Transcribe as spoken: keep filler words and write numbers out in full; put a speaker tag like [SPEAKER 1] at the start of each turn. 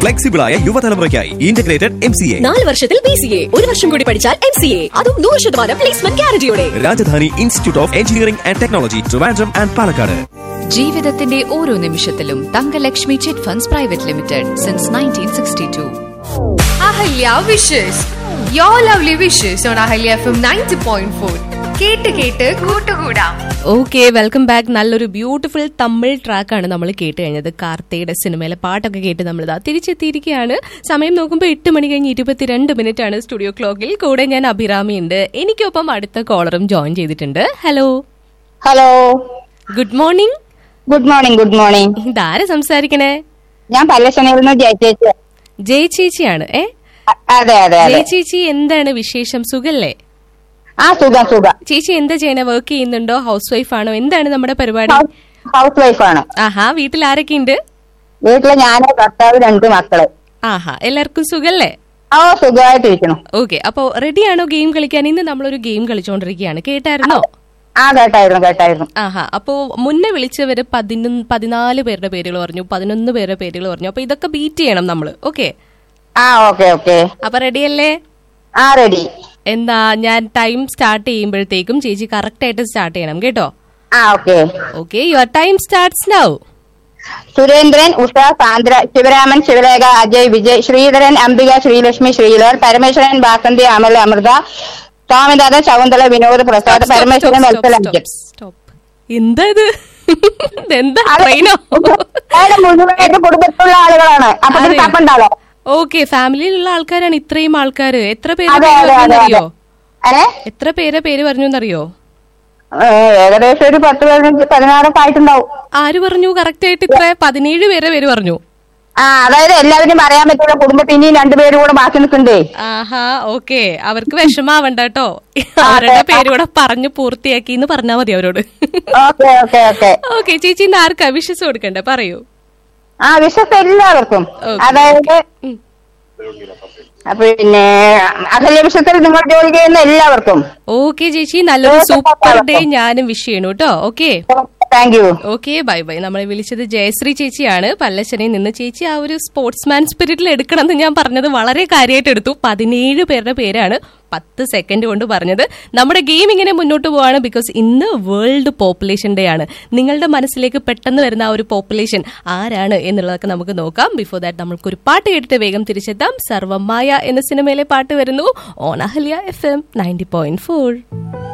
[SPEAKER 1] Flexible ആയ യുവതലമുറയ്ക്കായി integrated M C A.
[SPEAKER 2] നാല് വർഷത്തിൽ ബി സി എ, ഒരു വർഷം കൂടി പഠിച്ചാൽ എം സി എ, അതും നൂറ് ശതമാനം placement ഗ്യാരണ്ടിയോടെ.
[SPEAKER 1] Rajdhani institute of engineering and technology, Trivandrum and Palakkad.
[SPEAKER 3] ജീവിതത്തിന്റെ ഓരോ നിമിഷത്തിലും Thankalakshmi chit funds private limited since nineteen sixty to.
[SPEAKER 4] Ahalya wishes your lovely wishes on Ahalya F M ninety point four. കേട്ട് കേട്ട് കൂട്ടുകൂടാം.
[SPEAKER 2] Okay, welcome back. നല്ലൊരു ബ്യൂട്ടിഫുൾ തമിഴ് ട്രാക്കാണ് നമ്മൾ കേട്ട് കഴിഞ്ഞത്. കാർത്തിയുടെ സിനിമയിലെ പാട്ടൊക്കെ കേട്ട് നമ്മളിതാ തിരിച്ചെത്തിയിരിക്കുകയാണ്. സമയം നോക്കുമ്പോൾ എട്ട് മണി കഴിഞ്ഞ് ഇരുപത്തിരണ്ട് മിനിറ്റ് ആണ് സ്റ്റുഡിയോ ക്ലോക്കിൽ. കൂടെ ഞാൻ അഭിരാമി ഉണ്ട്. എനിക്കൊപ്പം അടുത്ത കോളറും ജോയിൻ ചെയ്തിട്ടുണ്ട്. Hello
[SPEAKER 5] hello
[SPEAKER 2] good morning.
[SPEAKER 5] Good morning. Good morning.
[SPEAKER 2] ഇതാരെ സംസാരിക്കണേ?
[SPEAKER 5] ഞാൻ പല്ലശ്ശനയിൽ ജയ ചേച്ചി.
[SPEAKER 2] ജയ ചേച്ചിയാണ്. ഏ
[SPEAKER 5] അതെ അതെ
[SPEAKER 2] ജയ ചേച്ചി, എന്താണ് വിശേഷം? സുഖല്ലേ?
[SPEAKER 5] ആ സുഖം സുഖം.
[SPEAKER 2] ചേച്ചി എന്താ ചെയ്യണേ? വർക്ക് ചെയ്യുന്നുണ്ടോ? ഹൗസ് വൈഫ് ആണോ? എന്താണ് നമ്മുടെ പരിപാടി?
[SPEAKER 5] ഹൗസ് വൈഫാണ്.
[SPEAKER 2] ആഹാ, വീട്ടിൽ ആരൊക്കെ ഉണ്ട്?
[SPEAKER 5] വീട്ടില് ഞാന്, ഭർത്താവ്, രണ്ട് മക്കള്.
[SPEAKER 2] ആഹാ, എല്ലാവർക്കും സുഖല്ലേ?
[SPEAKER 5] ഓ സുഖമായിട്ടിരിക്കണം.
[SPEAKER 2] ഓക്കെ, അപ്പൊ റെഡിയാണോ ഗെയിം കളിക്കാൻ? ഇന്ന് നമ്മളൊരു ഗെയിം കളിച്ചോണ്ടിരിക്കുകയാണ്. കേട്ടായിരുന്നോ?
[SPEAKER 5] ആ കേട്ടായിരുന്നു കേട്ടായിരുന്നു.
[SPEAKER 2] ആഹാ, അപ്പോ മുന്നേ വിളിച്ചവര് പതിനൊന്ന് പതിനാല് പേരുടെ പേരുകൾ പറഞ്ഞു, പതിനൊന്ന് പേരുടെ പേരുകൾ പറഞ്ഞു. അപ്പൊ ഇതൊക്കെ ബീറ്റ് ചെയ്യണം നമ്മള്. ഓക്കെ
[SPEAKER 5] ആ ഓക്കെ ഓക്കെ.
[SPEAKER 2] അപ്പൊ റെഡിയല്ലേ?
[SPEAKER 5] ആ റെഡി.
[SPEAKER 2] എന്താ, ഞാൻ ടൈം സ്റ്റാർട്ട് ചെയ്യുമ്പോഴത്തേക്കും ചേച്ചി കറക്റ്റ് ആയിട്ട് സ്റ്റാർട്ട് ചെയ്യണം കേട്ടോ.
[SPEAKER 5] ആ okay
[SPEAKER 2] okay, your time starts now.
[SPEAKER 5] Surendran, Usha, Sandra, Sivaraman, ശിവലേഖ, Ajay, Vijay, Sreedharan, Ambika, Sreelakshmi, ശ്രീലർ, Parameswaran, Basanti, അമൽ, അമൃത, സ്വാമിനാഥൻ, ശകുന്തള, വിനോദ്, പ്രസാദ്, പരമേശ്വരൻ, വത്സലഞ്ചൻ.
[SPEAKER 2] എന്താ ഇത്? എന്താ ട്രെയിനോ?
[SPEAKER 5] മുഴുവനായിട്ട് കുടുംബത്തിലുള്ള ആളുകളാണ്. അപ്പൊ തപ്പുണ്ടാവോ?
[SPEAKER 2] ഓക്കെ, ഫാമിലിയിലുള്ള ആൾക്കാരാണ് ഇത്രയും ആൾക്കാര്. എത്ര പേര് അറിയോ? എത്ര പേരെ പേര് പറഞ്ഞു എന്നറിയോ?
[SPEAKER 5] ഏകദേശം ഒരു പത്ത് പതിനഞ്ച് പതിനാറൊക്കെ ആയിട്ടുണ്ടാവും.
[SPEAKER 2] ആര് പറഞ്ഞു കറക്റ്റ് ആയിട്ട്? ഇത്ര പതിനേഴ് പേരെ പേര് പറഞ്ഞു.
[SPEAKER 5] ആ അതായത് എല്ലാവരും പറയാൻ പറ്റില്ല. കുടുംബത്തിൽ ഇനി രണ്ടുപേരും കൂടെ ബാക്കി നിൽക്കണ്ടേ.
[SPEAKER 2] ആഹാ, ഓക്കെ, അവർക്ക് വിഷമാവണ്ട കേട്ടോ. അവരുടെ പേരുകൂടെ പറഞ്ഞു പൂർത്തിയാക്കി എന്ന് പറഞ്ഞാൽ മതി അവരോട്.
[SPEAKER 5] ഓക്കെ ഓക്കെ ഓക്കെ
[SPEAKER 2] ഓക്കെ ചേച്ചി, ഇന്ന് ആർക്കാ വിഷസ് കൊടുക്കണ്ടേ? പറയൂ.
[SPEAKER 5] ആ വിശ്വസം എല്ലാവർക്കും. അതായത് പിന്നെ അഹല്യ വിഷയത്തിൽ നിങ്ങൾ ജോലി ചെയ്യുന്ന എല്ലാവർക്കും.
[SPEAKER 2] ഓക്കെ ചേച്ചി, നല്ലൊരു സൂപ്പർ ഡേ ഞാനും വിഷ് ചെയ്യണു കേട്ടോ. Okay,
[SPEAKER 5] thank you.
[SPEAKER 2] Okay, bye bye. നമ്മളെ വിളിച്ചത് ജയശ്രീ ചേച്ചിയാണ്, പല്ലശ്ശനയിൽ നിന്ന്. ചേച്ചി ആ ഒരു സ്പോർട്സ്മാൻ സ്പിരിറ്റിൽ എടുക്കണം എന്ന് ഞാൻ പറഞ്ഞത് വളരെ കാര്യമായിട്ട് എടുത്തു. പതിനേഴ് പേരുടെ പേരാണ് പത്ത് സെക്കൻഡ് കൊണ്ട് പറഞ്ഞത്. നമ്മുടെ ഗെയിം ഇങ്ങനെ മുന്നോട്ട് പോവാണ്. ബിക്കോസ് ഇന്ന് വേൾഡ് പോപ്പുലേഷൻ ഡേ ആണ്. നിങ്ങളുടെ മനസ്സിലേക്ക് പെട്ടെന്ന് വരുന്ന ആ ഒരു പോപ്പുലേഷൻ ആരാണ് എന്നുള്ളതൊക്കെ നമുക്ക് നോക്കാം. ബിഫോർ ദാറ്റ് നമ്മൾക്കൊരു പാട്ട് കേട്ടിട്ട് വേഗം തിരിച്ചെത്താം. സർവമായ എന്ന സിനിമയിലെ പാട്ട് വരുന്നു on Ahalya F M ninety point four.